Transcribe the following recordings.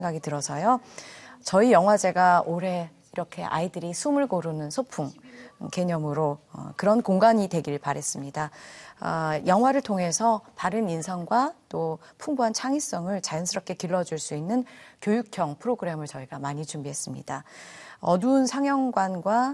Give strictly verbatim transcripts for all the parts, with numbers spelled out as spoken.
생각이 들어서요. 저희 영화제가 올해 이렇게 아이들이 숨을 고르는 소풍 개념으로 어, 그런 공간이 되길 바랬습니다. 어, 영화를 통해서 바른 인성과 또 풍부한 창의성을 자연스럽게 길러줄 수 있는 교육형 프로그램을 저희가 많이 준비했습니다. 어두운 상영관과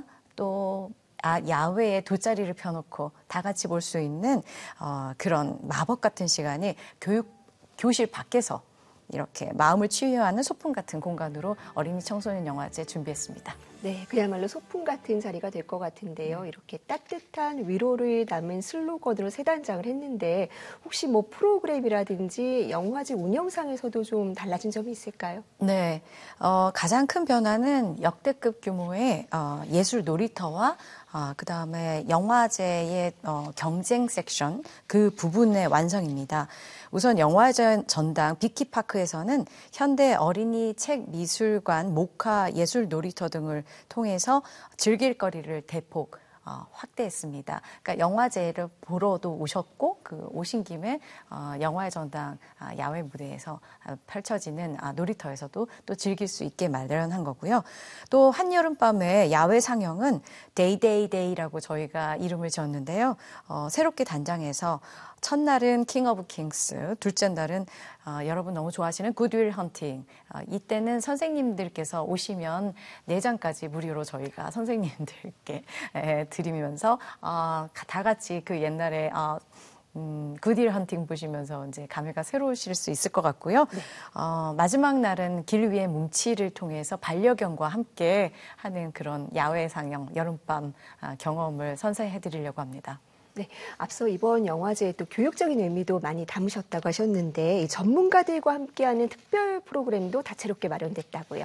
또 아, 야외에 돗자리를 펴놓고 다 같이 볼 수 있는 어, 그런 마법 같은 시간이 교육 교실 밖에서 이렇게 마음을 치유하는 소풍 같은 공간으로 어린이 청소년 영화제 준비했습니다. 네, 그야말로 소풍 같은 자리가 될 것 같은데요. 이렇게 따뜻한 위로를 담은 슬로건으로 세 단장을 했는데 혹시 뭐 프로그램이라든지 영화제 운영상에서도 좀 달라진 점이 있을까요? 네, 어, 가장 큰 변화는 역대급 규모의 어, 예술 놀이터와 어, 그 다음에 영화제의 어, 경쟁 섹션 그 부분의 완성입니다. 우선 영화제 전당 비키파크에서는 현대 어린이 책 미술관, 목화 예술 놀이터 등을 통해서 즐길 거리를 대폭 어, 확대했습니다. 그러니까 영화제를 보러도 오셨고 그 오신 김에 어, 영화의 전당 아, 야외 무대에서 아, 펼쳐지는 아, 놀이터에서도 또 즐길 수 있게 마련한 거고요. 또 한여름밤의 야외 상영은 데이데이데이라고 저희가 이름을 지었는데요. 어, 새롭게 단장해서 첫날은 킹 오브 킹스, 둘째 날은 어, 여러분 너무 좋아하시는 굿윌 헌팅. 어, 이때는 선생님들께서 오시면 네 장까지 무료로 저희가 선생님들께 에, 드리면서 어, 다 같이 그 옛날에 어, 음, 굿윌 헌팅 보시면서 이제 감회가 새로우실 수 있을 것 같고요. 네. 어, 마지막 날은 길 위의 뭉치를 통해서 반려견과 함께 하는 그런 야외 상영, 여름밤 아, 경험을 선사해드리려고 합니다. 네, 앞서 이번 영화제에 또 교육적인 의미도 많이 담으셨다고 하셨는데 이 전문가들과 함께하는 특별 프로그램도 다채롭게 마련됐다고요.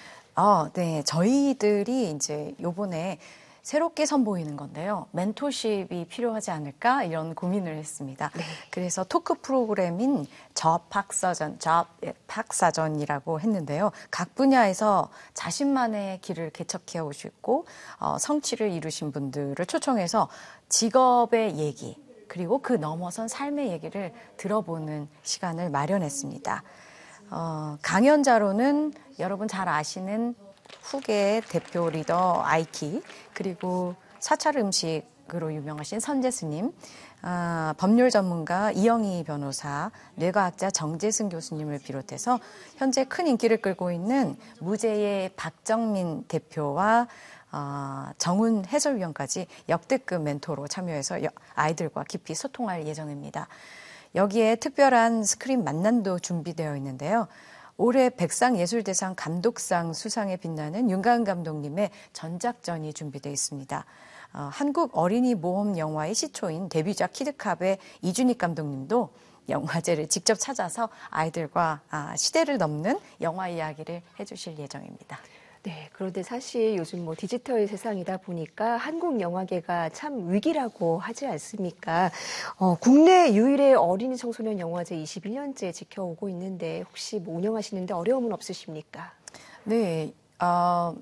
아, 네, 저희들이 이제 요번에 새롭게 선보이는 건데요. 멘토십이 필요하지 않을까 이런 고민을 했습니다. 네. 그래서 토크 프로그램인 접학사전, 접학사전이라고 했는데요. 각 분야에서 자신만의 길을 개척해 오시고 어, 성취를 이루신 분들을 초청해서 직업의 얘기 그리고 그 넘어선 삶의 얘기를 들어보는 시간을 마련했습니다. 어, 강연자로는 여러분 잘 아시는 후계의 대표 리더 아이키 그리고 사찰 음식으로 유명하신 선재 스님, 아, 법률 전문가 이영희 변호사, 뇌과학자 정재승 교수님을 비롯해서 현재 큰 인기를 끌고 있는 무제의 박정민 대표와 어, 정훈 해설위원까지 역대급 멘토로 참여해서 아이들과 깊이 소통할 예정입니다. 여기에 특별한 스크린 만남도 준비되어 있는데요. 올해 백상예술대상 감독상 수상에 빛나는 윤가은 감독님의 전작전이 준비되어 있습니다. 어, 한국 어린이 모험 영화의 시초인 데뷔작 키드캅의 이준익 감독님도 영화제를 직접 찾아서 아이들과 아, 시대를 넘는 영화 이야기를 해주실 예정입니다. 네, 그런데 사실 요즘 뭐 디지털 세상이다 보니까 한국 영화계가 참 위기라고 하지 않습니까? 어, 국내 유일의 어린이 청소년 영화제 이십일 년째 지켜오고 있는데 혹시 뭐 운영하시는데 어려움은 없으십니까? 네, 어,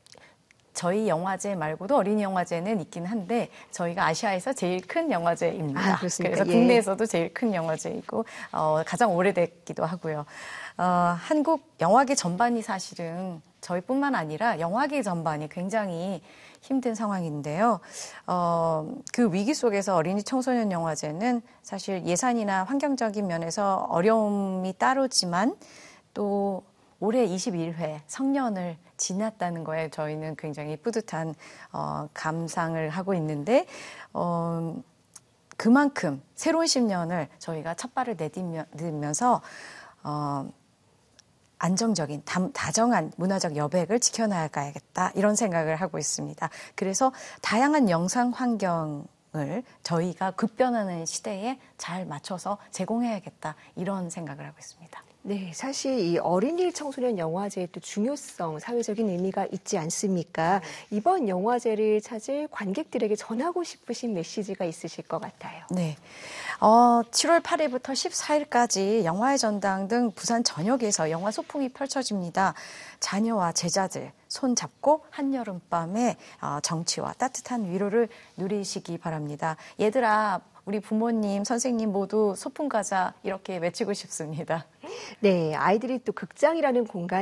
저희 영화제 말고도 어린이 영화제는 있긴 한데 저희가 아시아에서 제일 큰 영화제입니다. 아, 그래서 예. 국내에서도 제일 큰 영화제이고 어, 가장 오래됐기도 하고요. 어, 한국 영화계 전반이 사실은 저희뿐만 아니라 영화계 전반이 굉장히 힘든 상황인데요. 어, 그 위기 속에서 어린이 청소년 영화제는 사실 예산이나 환경적인 면에서 어려움이 따르지만 또 올해 이십일 회 성년을 지났다는 거에 저희는 굉장히 뿌듯한 어, 감상을 하고 있는데 어, 그만큼 새로운 십 년을 저희가 첫 발을 내딛으면서 어, 안정적인 다정한 문화적 여백을 지켜나가야겠다 이런 생각을 하고 있습니다. 그래서 다양한 영상 환경을 저희가 급변하는 시대에 잘 맞춰서 제공해야겠다 이런 생각을 하고 있습니다. 네, 사실 이 어린이 청소년 영화제의 또 중요성, 사회적인 의미가 있지 않습니까? 이번 영화제를 찾을 관객들에게 전하고 싶으신 메시지가 있으실 것 같아요. 네. 어, 칠월 팔일부터 십사일까지 영화의 전당 등 부산 전역에서 영화 소풍이 펼쳐집니다. 자녀와 제자들 손잡고 한여름밤에 어, 정취와 따뜻한 위로를 누리시기 바랍니다. 얘들아 우리 부모님, 선생님 모두 소풍 가자 이렇게 외치고 싶습니다. 네, 아이들이 또 극장이라는 공간